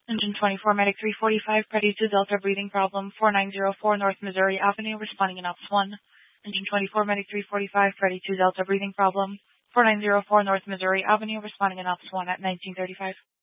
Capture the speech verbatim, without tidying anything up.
Engine twenty-four, Medic three forty-five, Prelude to Delta, breathing problem, four nine zero four North Missouri Avenue, responding in Ops one. Engine twenty-four, Medic three forty-five, Prelude to Delta, breathing problem, four nine zero four North Missouri Avenue, responding in Ops one at nineteen thirty-five.